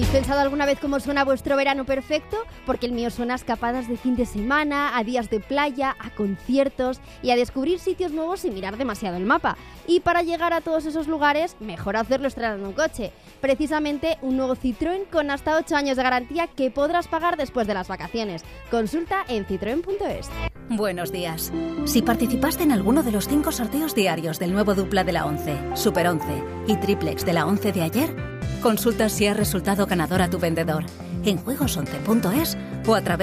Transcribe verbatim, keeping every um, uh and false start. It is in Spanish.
¿Habéis pensado alguna vez cómo suena vuestro verano perfecto? Porque el mío suena a escapadas de fin de semana, a días de playa, a conciertos y a descubrir sitios nuevos sin mirar demasiado el mapa. Y para llegar a todos esos lugares, mejor hacerlo estrenando un coche. Precisamente un nuevo Citroën con hasta ocho años de garantía que podrás pagar después de las vacaciones. Consulta en citroen punto es. Buenos días. Si participaste en alguno de los cinco sorteos diarios del nuevo dupla de la once, Super once y triplex de la once de ayer, consulta si ha resultado ganador a tu vendedor en juegos once punto es o a través